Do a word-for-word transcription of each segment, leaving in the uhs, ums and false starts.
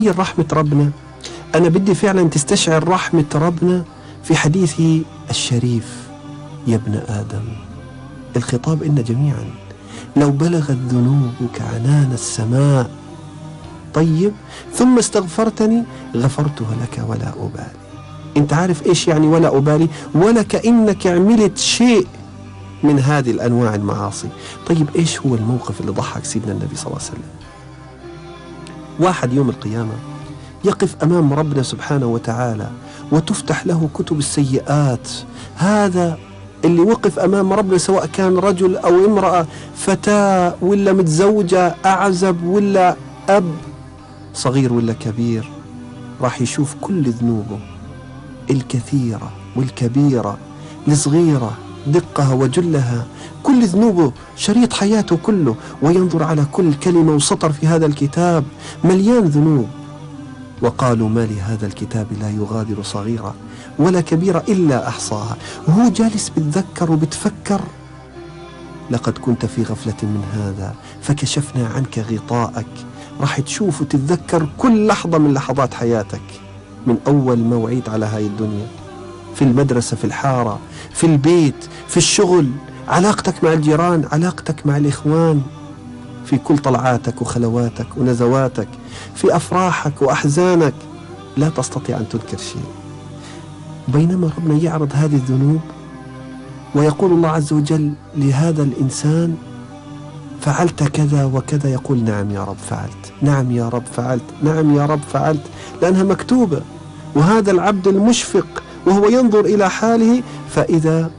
هي رحمة ربنا. أنا بدي فعلا تستشعر رحمة ربنا في حديثه الشريف: يا ابن آدم، الخطاب إن جميعا، لو بلغت ذنوبك عنان السماء طيب ثم استغفرتني غفرتها لك ولا أبالي. أنت عارف إيش يعني ولا أبالي؟ ولا كأنك عملت شيء من هذه الأنواع المعاصي. طيب إيش هو الموقف اللي ضحك سيدنا النبي صلى الله عليه وسلم؟ واحد يوم القيامة يقف أمام ربنا سبحانه وتعالى وتفتح له كتب السيئات. هذا اللي وقف أمام ربنا سواء كان رجل أو امرأة، فتاة ولا متزوجة، أعزب ولا أب، صغير ولا كبير، راح يشوف كل ذنوبه الكثيرة والكبيرة، الصغيرة دقها وجلها، كل ذنوبه، شريط حياته كله، وينظر على كل كلمة وسطر في هذا الكتاب مليان ذنوب. وقالوا ما لهذا الكتاب لا يغادر صغيرة ولا كبيرة إلا أحصاها. وهو جالس بتذكر وبتفكر: لقد كنت في غفلة من هذا فكشفنا عنك غطاءك. راح تشوف وتتذكر كل لحظة من لحظات حياتك، من أول ما وعيت على هاي الدنيا، في المدرسة، في الحارة، في البيت، في الشغل، علاقتك مع الجيران، علاقتك مع الإخوان، في كل طلعاتك وخلواتك ونزواتك، في أفراحك وأحزانك، لا تستطيع أن تنكر شيء. بينما ربنا يعرض هذه الذنوب ويقول الله عز وجل لهذا الإنسان: فعلت كذا وكذا، يقول: نعم يا رب فعلت، نعم يا رب فعلت، نعم يا رب فعلت، لأنها مكتوبة. وهذا العبد المشفق وهو ينظر إلى حاله فإذا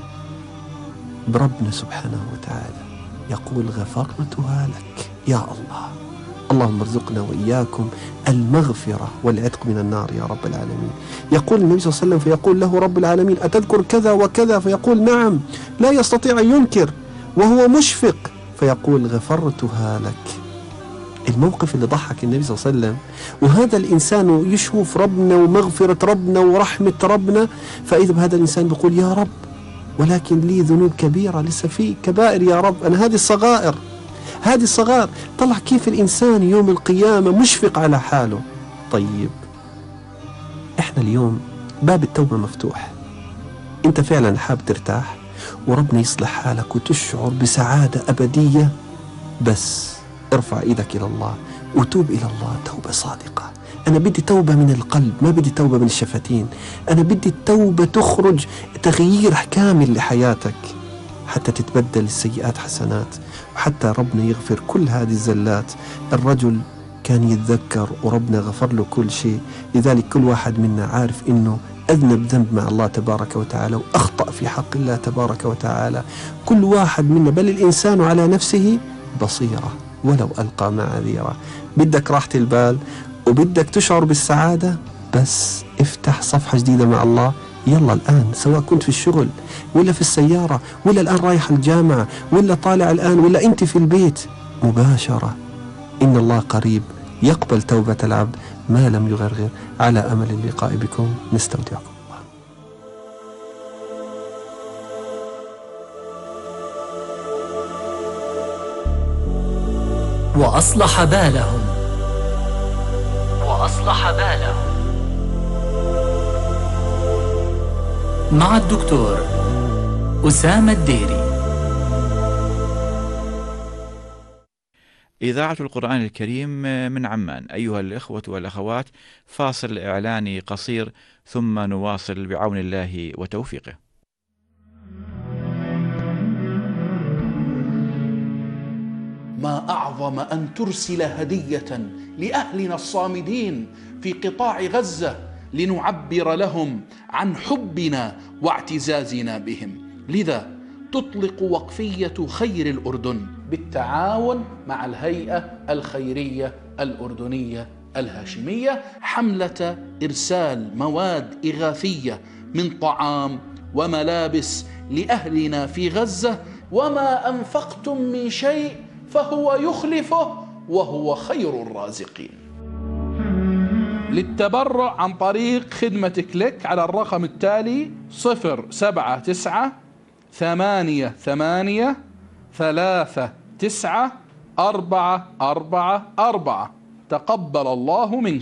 بربنا سبحانه وتعالى يقول: غفرتها لك يا الله. اللهم ارزقنا وإياكم المغفرة والعتق من النار يا رب العالمين. يقول النبي صلى الله عليه وسلم فيقول له رب العالمين: أتذكر كذا وكذا؟ فيقول: نعم. لا يستطيع أن ينكر وهو مشفق، فيقول: غفرتها لك. الموقف اللي ضحك النبي صلى الله عليه وسلم، وهذا الإنسان يشوف ربنا ومغفرة ربنا ورحمة ربنا، فإذا بهذا الإنسان بيقول: يا رب، ولكن لي ذنوب كبيرة، لسه في كبائر يا رب، أنا هذه الصغائر، هذه الصغائر. طلع كيف الإنسان يوم القيامة مشفق على حاله. طيب إحنا اليوم باب التوبة مفتوح. أنت فعلا حاب ترتاح وربنا يصلح حالك وتشعر بسعادة أبدية، بس ارفع إيدك إلى الله وتوب إلى الله توبة صادقة. أنا بدي توبة من القلب، ما بدي توبة من الشفتين. أنا بدي التوبة تخرج تغيير كامل لحياتك حتى تتبدل السيئات حسنات، وحتى ربنا يغفر كل هذه الزلات. الرجل كان يتذكر وربنا غفر له كل شيء، لذلك كل واحد منا عارف إنه أذنب ذنب مع الله تبارك وتعالى وأخطأ في حق الله تبارك وتعالى. كل واحد منا، بل الإنسان على نفسه بصيرة ولو ألقى معاذيره. بدك راحة البال وبدك تشعر بالسعادة، بس افتح صفحة جديدة مع الله. يلا الآن، سواء كنت في الشغل ولا في السيارة ولا الآن رايح الجامعة ولا طالع الآن ولا أنت في البيت، مباشرة. إن الله قريب يقبل توبة العبد ما لم يغرغر. على أمل اللقاء بكم، نستودعكم. وأصلح بالهم وأصلح بالهم مع الدكتور أسامة الديري. إذاعة القرآن الكريم من عمان. أيها الإخوة والأخوات، فاصل إعلاني قصير ثم نواصل بعون الله وتوفيقه. ما أعظم أن ترسل هدية لأهلنا الصامدين في قطاع غزة لنعبر لهم عن حبنا واعتزازنا بهم. لذا تطلق وقفية خير الأردن بالتعاون مع الهيئة الخيرية الأردنية الهاشمية حملة إرسال مواد إغاثية من طعام وملابس لأهلنا في غزة. وما أنفقتم من شيء فهو يخلفه وهو خير الرازقين. للتبرع عن طريق خدمة كليك على الرقم التالي: صفر سبعة تسعة ثمانية ثمانية ثلاثة تسعة أربعة أربعة أربعة. تقبل الله منك.